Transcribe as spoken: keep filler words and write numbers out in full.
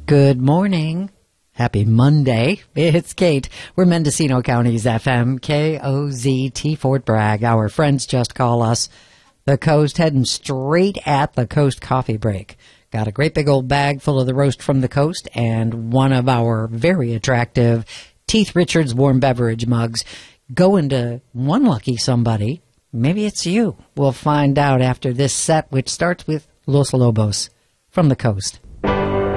Good morning. Happy Monday. It's Kate. We're Mendocino County's F M, K O Z T Fort Bragg. Our friends just call us the Coast, heading straight at the Coast coffee break. Got a great big old bag full of the roast from the Coast and one of our very attractive Teeth Richards warm beverage mugs. Going to one lucky somebody. Maybe it's you. We'll find out after this set, which starts with Los Lobos from the Coast.